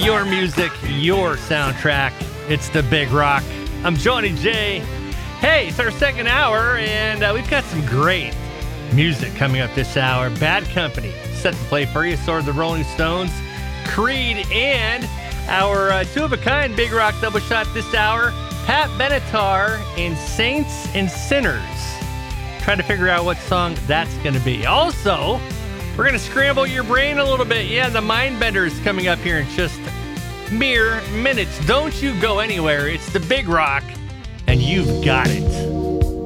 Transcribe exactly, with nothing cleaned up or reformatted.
your music, your soundtrack. It's the Big Rock. I'm Johnny J. Hey, it's our second hour, and uh, we've got some great music coming up this hour. Bad Company, set to play for you. So are the Rolling Stones, Creed, and our uh, two-of-a-kind Big Rock double shot this hour, Pat Benatar and Saints and Sinners. Trying to figure out what song that's going to be. Also, we're going to scramble your brain a little bit. Yeah, the Mindbender's coming up here in just mere minutes. Don't you go anywhere. It's the Big Rock, and you've got it.